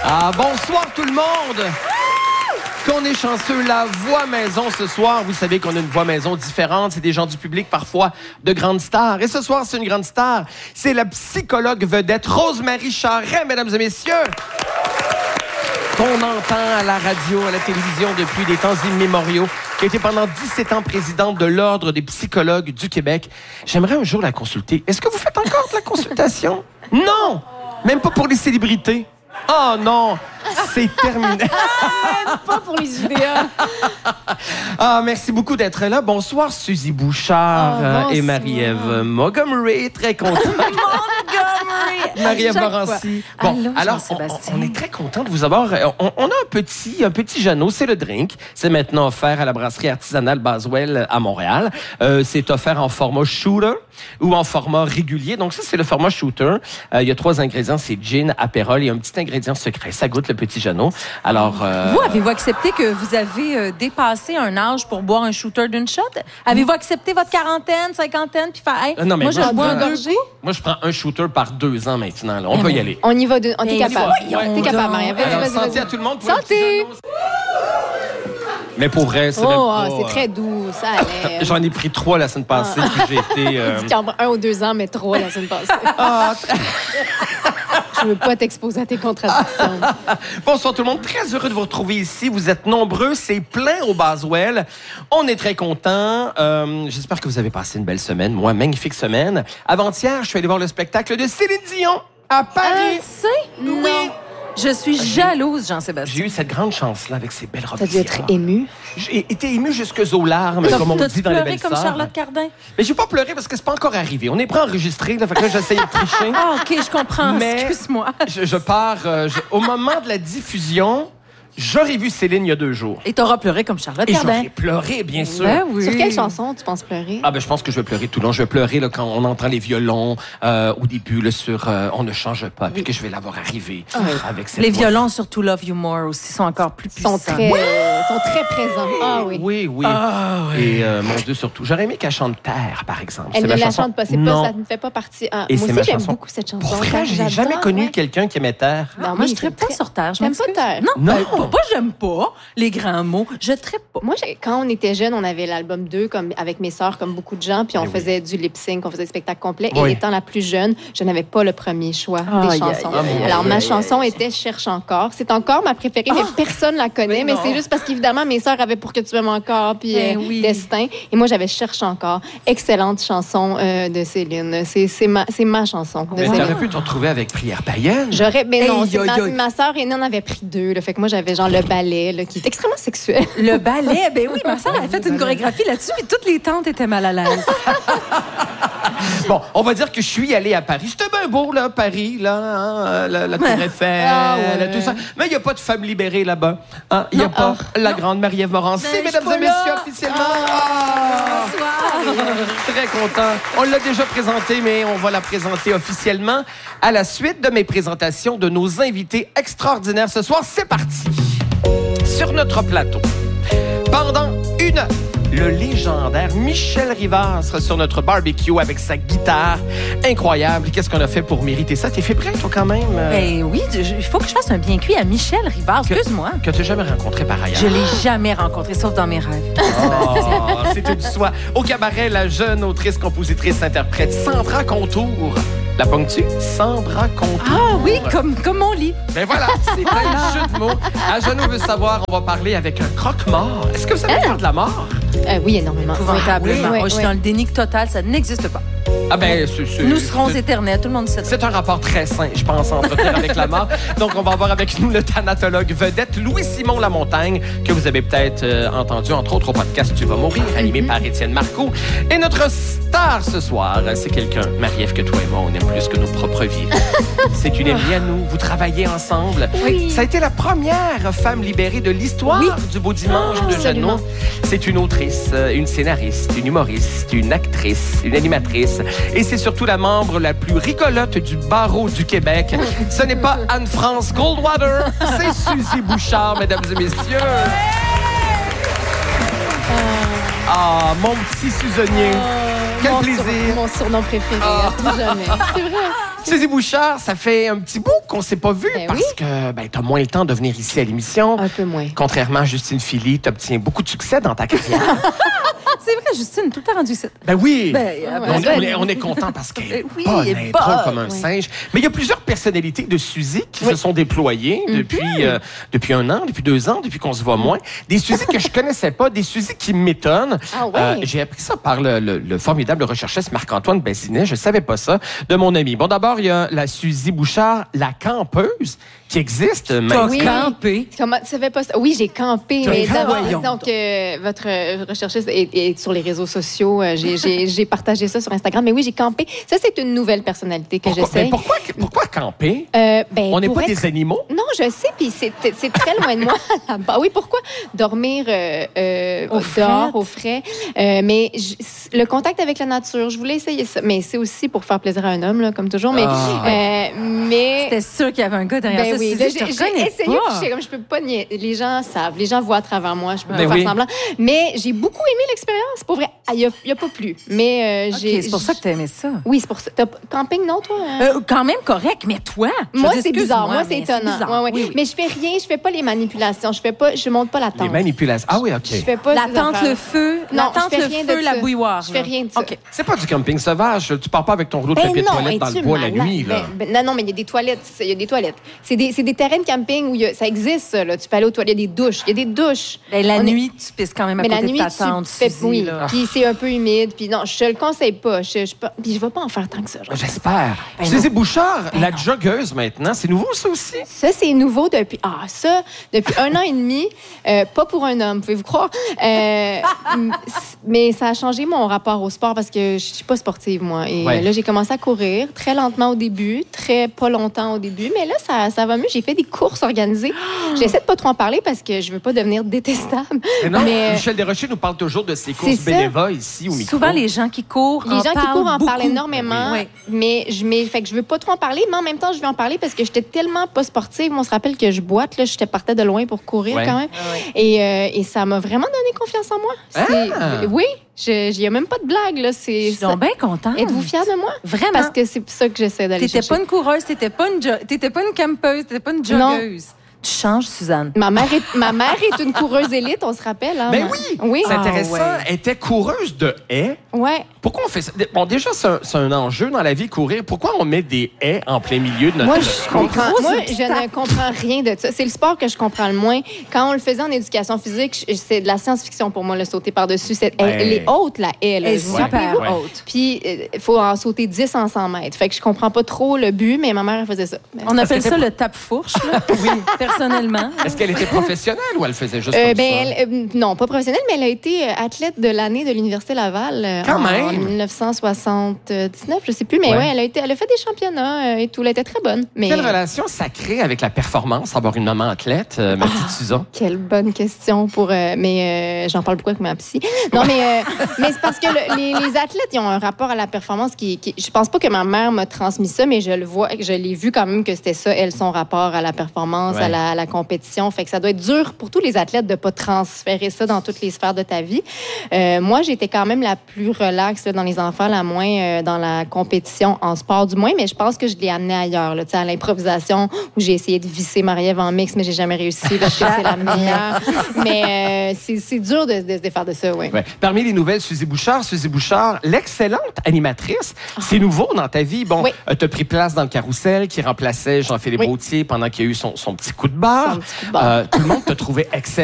Bonsoir tout le monde! Qu'on est chanceux, la voix maison ce soir. Vous savez qu'on a une voix maison différente. C'est des gens du public, parfois de grandes stars. Et ce soir, c'est une grande star. C'est la psychologue vedette Rose-Marie Charest, mesdames et messieurs. Qu'on entend à la radio, à la télévision depuis des temps immémoriaux, qui a été pendant 17 ans présidente de l'Ordre des psychologues du Québec. J'aimerais un jour la consulter. Est-ce que vous faites encore de la consultation? Non! Même pas pour les célébrités. Oh non! C'est terminé. Pas pour les idéas. Merci beaucoup d'être là. Bonsoir, Suzy Bouchard et Marie-Ève Montgomery. Très content. Marie-Ève Morancy. Bon, alors, on est très content de vous avoir. On a un petit Jeannot, c'est le drink. C'est maintenant offert à la brasserie artisanale Baswell à Montréal. C'est offert en format shooter ou en format régulier. Donc ça, c'est le format shooter. Il y a 3 ingrédients, c'est gin, apérole et un petit ingrédient secret. Ça goûte le petit Jeannot. Alors, Vous, avez-vous accepté que vous avez dépassé un âge pour boire un shooter d'une shot? Avez-vous accepté votre quarantaine, cinquantaine, puis faire, hey, non, mais moi, je bois un gorgée? Moi, je prends un shooter par 2 ans maintenant. Là. On peut y aller. On y va. On est capable. T'es capable, Marie-Ève. Alors, santé à tout le monde. Pour santé! Mais pour vrai, c'est même pas... c'est très doux, ça allait. J'en ai pris 3 la semaine passée, puis j'ai été... Tu dis 1 ou 2 ans, mais 3 la semaine passée. Je veux pas t'exposer à tes contradictions. Bonsoir tout le monde, très heureux de vous retrouver ici. Vous êtes nombreux, c'est plein au Baswell. On est très contents. J'espère que vous avez passé une belle semaine. Moi, magnifique semaine. Avant-hier, je suis allé voir le spectacle de Céline Dion à Paris. Non. Je suis jalouse, Jean-Sébastien. J'ai eu cette grande chance-là avec ces belles robes. T'as dû être ému. J'ai été ému jusque aux larmes, comme on dit dans les belles comme sœurs. Charlotte Cardin? Mais j'ai pas pleuré parce que c'est pas encore arrivé. On n'est pas enregistré, là, fait que là, j'essaye de tricher. OK, je comprends. Mais excuse-moi. Je pars... au moment de la diffusion, j'aurais vu Céline il y a 2 jours. Et t'auras pleuré comme Charlotte Et Cardin. j'aurais pleuré, bien sûr. Ben oui. Sur quelle chanson tu penses pleurer? Je pense que je vais pleurer tout le long. Je vais pleurer là, quand on entend les violons au début là, sur On ne change pas, puis que je vais l'avoir arrivé avec cette Les voix. violons sur To Love You More aussi sont encore plus puissants. Sont très présents. Ah oui. Oui. Et mon Dieu, surtout. J'aurais aimé qu'elle chante Terre, par exemple. Elle C'est ne ma la chanson. chante pas. Ça ne fait pas partie. Et moi c'est aussi, ma j'aime chanson. beaucoup cette chanson. Pour vrai, j'ai jamais connu quelqu'un qui aimait Terre. Non, Moi, je traite pas sur Terre. Je J'aime pas m'excuse. Terre. Non, Non. pas j'aime pas les grands mots. Je traite pas. Moi, quand on était jeunes, on avait l'album 2 comme, avec mes sœurs, comme beaucoup de gens, puis on faisait du lip-sync, on faisait des spectacles complets. Oui. Et étant la plus jeune, je n'avais pas le premier choix des chansons. Alors, ma chanson était Cherche encore. C'est encore ma préférée, mais personne la connaît. Mais c'est juste parce qu'évidemment, mes sœurs avaient Pour que tu m'aimes encore, puis Destin. Et moi, j'avais Cherche encore. Excellente chanson de Céline. C'est ma chanson. Mais tu aurais pu te retrouver avec Prière païenne. Mais non, Hey, ma sœur aînée en avait pris 2. Là, fait que moi, j'avais genre le ballet, là, qui est extrêmement sexuel. Le ballet, ben oui, ma soeur a fait une chorégraphie là-dessus, puis toutes les tantes étaient mal à l'aise. Bon, on va dire que je suis allé à Paris. C'était bien beau, là, Paris, là, hein, la Tour Eiffel, tout ça. Mais il n'y a pas de femme libérée là-bas. Il n'y a pas la grande Marie-Ève Morancy, mesdames et messieurs, officiellement. Bonsoir. Très content. On l'a déjà présentée, mais on va la présenter officiellement à la suite de mes présentations de nos invités extraordinaires ce soir. C'est parti. Sur notre plateau, pendant 1 heure, le légendaire Michel Rivard sera sur notre barbecue avec sa guitare incroyable. Qu'est-ce qu'on a fait pour mériter ça? T'es fait prêt, toi, quand même? Ben oui, il faut que je fasse un bien cuit à Michel Rivard. Excuse-moi. Que tu n'as jamais rencontré par ailleurs. Je l'ai jamais rencontré, sauf dans mes rêves. C'était du soi. Au cabaret, la jeune autrice, compositrice, interprète Sandra Contour. La ponctue? Sandra Contour. Ah oui, comme mon lit. Ben voilà, c'est un jeu de mots. À Jeannot veut savoir, on va parler avec un croque-mort. Est-ce que vous savez faire de la mort? Oui, énormément. Épouvantablement. Oui, Je suis dans le déni total, ça n'existe pas. Nous serons éternels, tout le monde sait ça. C'est un rapport très sain, je pense, à entretenir avec la mort. Donc, on va avoir avec nous le thanatologue vedette Louis-Simon Lamontagne, que vous avez peut-être entendu, entre autres, au podcast Tu vas mourir, animé par Étienne Marcoux. Et notre star ce soir, c'est quelqu'un, Marie-Ève, que toi et moi, on aime plus que nos propres vies. C'est une amie à nous, vous travaillez ensemble. Oui. Ça a été la première femme libérée de l'histoire du Beau Dimanche de Jeannot. C'est une autrice, une scénariste, une humoriste, une actrice, une animatrice. Et c'est surtout la membre la plus rigolote du barreau du Québec. Ce n'est pas Anne-France Goldwater, c'est Suzy Bouchard, mesdames et messieurs. Mon petit Suzonnier. Quel plaisir. Mon surnom préféré, à tout jamais. C'est vrai. Suzy Bouchard, ça fait un petit bout qu'on ne s'est pas vu parce que tu as moins le temps de venir ici à l'émission. Un peu moins. Contrairement à Justine Philly, tu obtiens beaucoup de succès dans ta carrière. C'est vrai, Justine, tout est rendu ici. Ben oui! On on est content parce qu'elle est Oui, bonne, elle elle est est drôle bonne. comme un singe. Mais il y a plusieurs personnalités de Suzy qui se sont déployées depuis 1 an, depuis 2 ans, depuis qu'on se voit moins. Des Suzy que je connaissais pas, des Suzy qui m'étonnent. Ah ouais? J'ai appris ça par le formidable recherchiste Marc-Antoine Bazinet. Je savais pas ça de mon ami. Bon, d'abord, il y a la Suzy Bouchard, la campeuse, qui existe maintenant. Oui. Campé. Comment tu savais pas ça? Oui, j'ai campé. Mais voyons donc, votre recherchiste est sur les réseaux sociaux. J'ai partagé ça sur Instagram. Mais oui, j'ai campé. Ça, c'est une nouvelle personnalité que j'essaie. Pourquoi camper? On n'est pas des animaux? Non, je sais, puis c'est très loin de moi là-bas. Oui, pourquoi dormir dehors, au frais? Mais le contact avec la nature, je voulais essayer ça. Mais c'est aussi pour faire plaisir à un homme, là, comme toujours. Mais, mais C'était sûr qu'il y avait un gars derrière ça. oui, Suzy, j'ai essayé, puis j'étais comme, je peux pas nier. Les gens savent, les gens voient à travers moi, je peux pas faire semblant. Mais j'ai beaucoup aimé l'expérience, pour vrai. Il y a pas plus. Mais c'est pour ça que tu as aimé ça. Oui, c'est pour ça. Camping, non, toi? Quand même correct, mais toi? Moi, c'est bizarre. Moi, c'est étonnant. Bizarre. Ouais. Oui. Mais je fais rien, je fais pas les manipulations, je monte pas la tente. Les manipulations. Ah oui, OK. Je fais pas La tente, le feu, la bouilloire. Je fais rien de ça. OK. C'est pas du camping sauvage. Tu pars pas avec ton rouleau de papier de toilette dans le bois la nuit, là. Non, mais il y a des toilettes. Il y a des toilettes. C'est des terrains de camping où ça existe, ça, là. Tu peux aller aux toilettes. Il y a des douches. Il y a des douches. La nuit, tu pisses quand même à côté de ta tente, Suzy. Oui. Puis c'est un peu humide. Puis non, je le conseille pas. Puis je vais pas en faire tant que ça. J'espère. Suzy Bouchard, la joggeuse maintenant, c'est nouveau ça aussi? Ça, c'est nouveau depuis 1 an et demi. Pas pour un homme, pouvez-vous croire. Mais ça a changé mon rapport au sport parce que je suis pas sportive, moi. Et là, j'ai commencé à courir très lentement au début, très pas longtemps au début. Mais là, ça va mieux. J'ai fait des courses organisées. J'essaie de pas trop en parler parce que je veux pas devenir détestable. Mais Michel Desrochers nous parle toujours de ses courses bénévoles ici au micro. Souvent, les gens qui courent en parlent énormément. Oui. Mais fait que je veux pas trop en parler, mais en même temps, je veux en parler parce que j'étais tellement pas sportive. On se rappelle que je boite, là, je partais de loin pour courir quand même. Et ça m'a vraiment donné confiance en moi. Oui. Il n'y a même pas de blague, là. Je suis donc bien contente. Êtes-vous fière de moi? Vraiment. Parce que c'est ça que j'essaie d'aller chercher. T'étais pas une coureuse, t'étais pas une campeuse, t'étais pas une joggeuse. Non. Tu changes, Suzanne. Ma mère est une coureuse élite, on se rappelle. Hein? Ben oui! C'est intéressant. Elle était coureuse de haies. Ouais. Pourquoi on fait ça? Bon, déjà, c'est un enjeu dans la vie, courir. Pourquoi on met des haies en plein milieu de notre... Moi, je ne comprends rien de ça. C'est le sport que je comprends le moins. Quand on le faisait en éducation physique, c'est de la science-fiction pour moi, le sauter par-dessus. Elle est haute, la haie. Elle est super haute. Puis, il faut en sauter 10 en 100 mètres. Fait que je comprends pas trop le but, mais ma mère, elle faisait ça. On appelle ça le tape-fourche, là. Oui. Personnellement. Est-ce qu'elle était professionnelle ou elle faisait juste comme ça? Non, pas professionnelle, mais elle a été athlète de l'année de l'Université Laval en 1979, je sais plus. Mais elle a fait des championnats et tout. Elle était très bonne. Mais... Quelle relation ça crée avec la performance, avoir une maman athlète, ma petite Suzanne? Quelle bonne question mais j'en parle beaucoup avec ma psy. Non, mais c'est parce que les athlètes, ils ont un rapport à la performance qui je pense pas que ma mère m'a transmis ça, mais je le vois, je l'ai vu quand même que c'était ça, elle, son rapport à la performance, à la compétition. Fait que ça doit être dur pour tous les athlètes de pas transférer ça dans toutes les sphères de ta vie. Moi, j'étais quand même la plus relaxe là, dans les enfants, la moins dans la compétition en sport du moins, mais je pense que je l'ai amené ailleurs, là, à l'improvisation où j'ai essayé de visser Marie-Ève en mix, mais j'ai jamais réussi parce que c'est la meilleure. Mais c'est dur de se défaire de ça, oui. Ouais. Parmi les nouvelles, Suzy Bouchard, l'excellente animatrice, c'est nouveau dans ta vie. Bon, tu as pris place dans le Carrousel qui remplaçait Jean-Philippe Gaultier pendant qu'il y a eu son petit coup de barre. Tout le monde t'a trouvé excellent.